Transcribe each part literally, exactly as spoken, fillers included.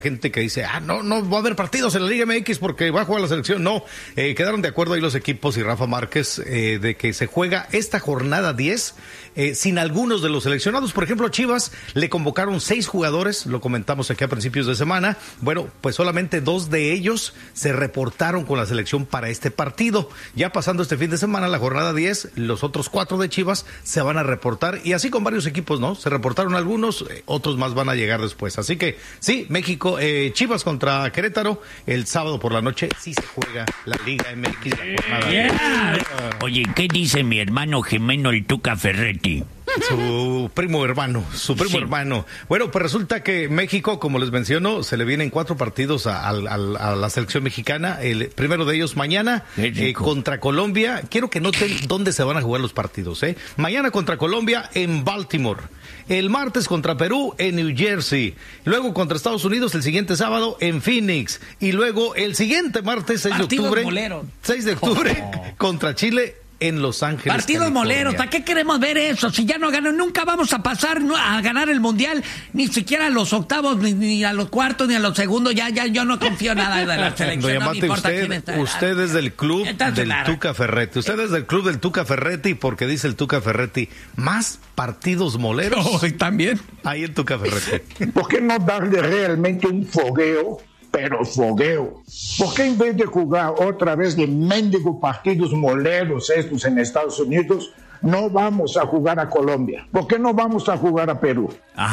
Gente que dice, ah, no, no va a haber partidos en la Liga M X porque va a jugar la selección. No, eh, quedaron de acuerdo ahí los equipos y Rafa Márquez eh, de que se juega esta jornada diez eh, sin algunos de los seleccionados. Por ejemplo, Chivas le convocaron seis jugadores, lo comentamos aquí a principios de semana. Bueno, pues solamente dos de ellos se reportaron con la selección para este partido. Ya pasando este fin de semana, la jornada diez, los otros cuatro de Chivas se van a reportar y así con varios equipos, ¿no? Se reportaron algunos, eh, otros más van a llegar después. Así que sí, México Eh, Chivas contra Querétaro el sábado por la noche, sí se juega la Liga M X. La yeah. Oye, ¿qué dice mi hermano gemelo el Tuca Ferretti? Su primo hermano, su primo sí. hermano. Bueno, pues resulta que México, como les menciono, se le vienen cuatro partidos a, a, a la selección mexicana. El primero de ellos mañana eh, contra Colombia. Quiero que noten dónde se van a jugar los partidos. ¿eh? Mañana contra Colombia en Baltimore. El martes contra Perú en New Jersey. Luego contra Estados Unidos el siguiente sábado en Phoenix. Y luego el siguiente martes, seis de octubre, seis de octubre oh. contra Chile en Los Ángeles. Partidos moleros, ¿para qué queremos ver eso? Si ya no ganan, nunca vamos a pasar a ganar el Mundial, ni siquiera a los octavos, ni, ni a los cuartos, ni a los segundos. Ya, ya, yo no confío nada de la selección. No me importa usted, quién está. Usted es del club del claro. Tuca Ferretti. Usted es del club del Tuca Ferretti porque dice el Tuca Ferretti, más partidos moleros. Oh, también. Ahí el Tuca Ferretti. ¿Por qué no darle realmente un fogueo? Pero fogueo. ¿Por qué en vez de jugar otra vez de mendigo partidos moleros estos en Estados Unidos, no vamos a jugar a Colombia? ¿Por qué no vamos a jugar a Perú?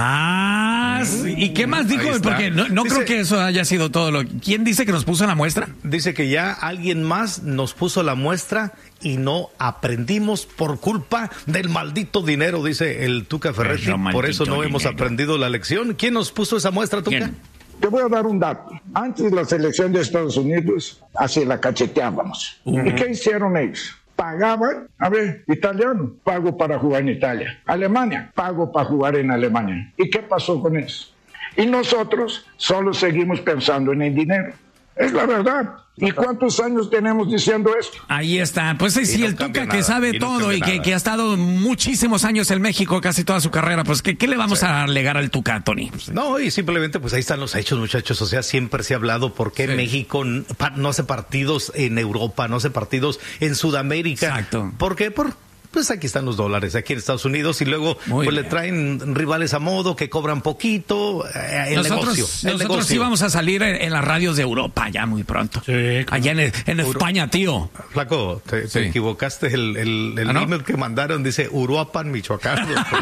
Ah, sí. ¿Y qué más dijo? Porque no, no dice, creo que eso haya sido todo lo... ¿Quién dice que nos puso la muestra? Dice que ya alguien más nos puso la muestra y no aprendimos por culpa del maldito dinero, dice el Tuca Ferretti. Por eso no dinero. hemos aprendido la lección. ¿Quién nos puso esa muestra, Tuca? ¿Quién? Te voy a dar un dato. Antes de la selección de Estados Unidos, así la cacheteábamos. Uh-huh. ¿Y qué hicieron ellos? Pagaban, a ver, italiano, pago para jugar en Italia. Alemania, pago para jugar en Alemania. ¿Y qué pasó con eso? Y nosotros solo seguimos pensando en el dinero. Es la verdad. ¿Y cuántos años tenemos diciendo esto? Ahí está. Pues sí, sí, no el Tuca nada, que sabe y todo no y que, que ha estado muchísimos años en México, casi toda su carrera. Pues, ¿qué, qué le vamos sí. a alegar al Tuca, Tony? No, y simplemente, pues ahí están los hechos, muchachos. O sea, siempre se ha hablado por qué sí. México no hace partidos en Europa, no hace partidos en Sudamérica. Exacto. ¿Por qué? Por... Pues aquí están los dólares, aquí en Estados Unidos, y luego pues le traen rivales a modo que cobran poquito, eh, el nosotros, negocio. El nosotros negocio. sí vamos a salir en, en las radios de Europa ya muy pronto. Sí, claro. Allá en, en España, tío. Flaco, te, sí. te equivocaste, el, el, el ¿Ah, no? email que mandaron dice Uruapan, Michoacán.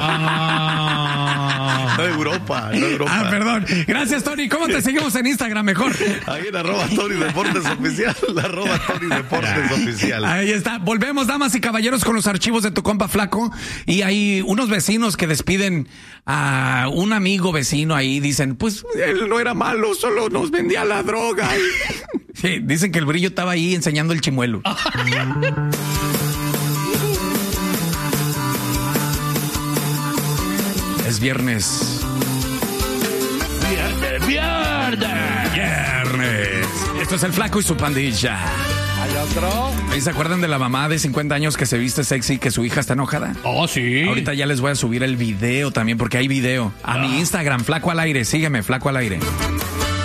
ah. No Europa, no Europa. Ah, perdón. Gracias, Tony. ¿Cómo te seguimos en Instagram mejor? Ahí en arroba Tony Deportes Oficial, arroba Tony Deportes Oficial. Ahí está. Volvemos, damas y caballeros, con los archivos de tu compa Flaco, y hay unos vecinos que despiden a un amigo vecino ahí, dicen, pues él no era malo, solo nos vendía la droga. Sí, dicen que el Brillo estaba ahí enseñando el chimuelo. Es viernes. Viernes, viernes. Viernes. Esto es el Flaco y su pandilla. ¿Hay otro? ¿Se acuerdan de la mamá de cincuenta años que se viste sexy y que su hija está enojada? Oh, sí. Ahorita ya les voy a subir el video también, porque hay video. A ah. mi Instagram, Flaco al Aire. Sígueme, Flaco al Aire.